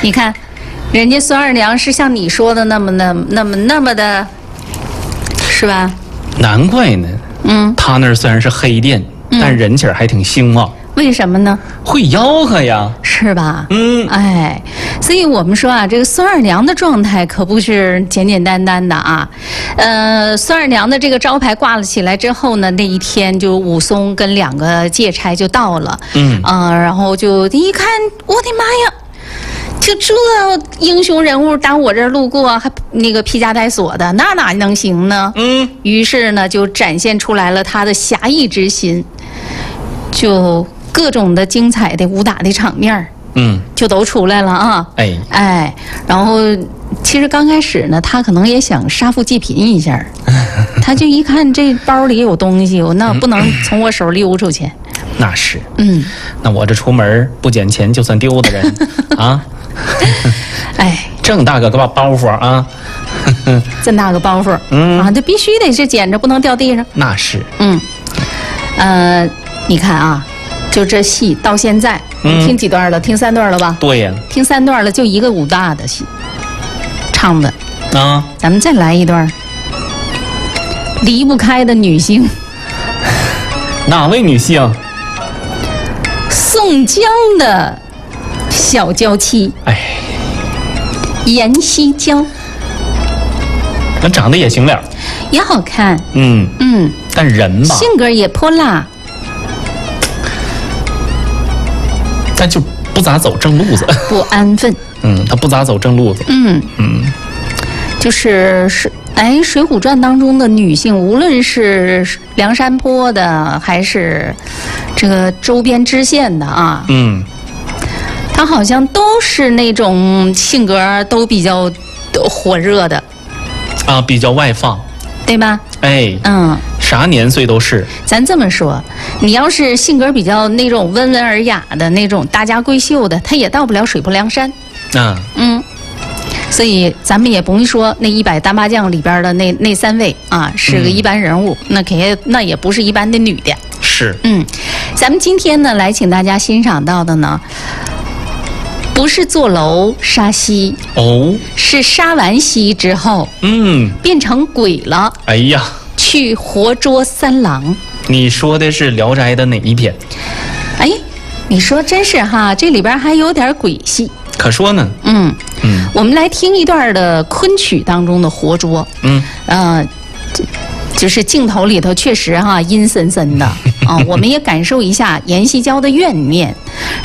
你看，人家孙二娘是像你说的那么的，是吧？ 难怪呢。他那儿虽然是黑店，但人气儿还挺兴旺。 为什么呢？ 会吆喝呀， 是吧？哎，所以我们说啊，这个孙二娘的状态可不是简简单单的啊。孙二娘的这个招牌挂了起来之后呢，那一天就武松跟2个借差就到了。然后就一看，我的妈呀！就这英雄人物打我这儿路过，还那个披枷带锁的，那哪能行呢？于是呢，就展现出来了他的侠义之心，就各种的精彩的武打的场面儿，就都出来了啊！哎，然后其实刚开始呢，他可能也想杀富济贫一下，他就一看这包里有东西，那不能从我手溜出去。 那是，那我这出门不捡钱就算丢的人啊！ 哎， 这么大个包袱啊！ 这么大个包袱，啊，这必须得是捡着，不能掉地上。 那是， 你看啊，就这戏到现在，听几段了？听3段了吧？ 对呀， 听3段了，就一个武大的戏，唱的啊， 咱们再来一段。离不开的女性， 哪位女性？ 宋江的小娇妻，阎锡娇， 那长得也行了， 也好看， 但人吧， 性格也泼辣， 但就不咋走正路子， 不安分， 他不咋走正路子， 就是《水浒传》当中的女性，无论是梁山泊的，还是这个周边支线的啊，她好像都是那种性格都比较火热的啊，比较外放， 对吧？ 啥年岁都是。 咱这么说，你要是性格比较那种温文尔雅的那种大家闺秀的，她也到不了水泊梁山。所以咱们也不用说那100单八将里边的那3位啊是个一般人物，那也不是一般的女的。 是。 咱们今天呢来请大家欣赏到的呢，不是坐楼杀西是杀完西之后，变成鬼了。 哎呀， 去活捉3郎。 你说的是《聊斋》的哪一篇？ 你说真是哈，这里边还有点鬼戏。 可说呢。 我们来听一段的昆曲当中的活捉。就是镜头里头确实哈阴森森的啊，我们也感受一下阎锡娇的怨念。